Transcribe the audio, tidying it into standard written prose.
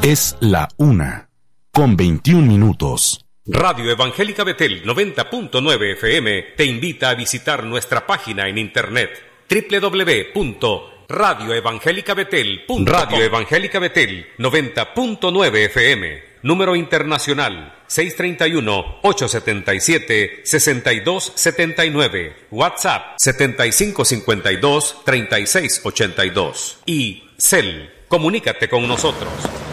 Es la 1:21. Radio Evangélica Betel 90.9 FM te invita a visitar nuestra página en internet www.radioevangelicabetel.com. Radio Evangélica Betel 90.9 FM, número internacional 631-877-6279, WhatsApp 7552-3682 y CEL. Comunícate con nosotros.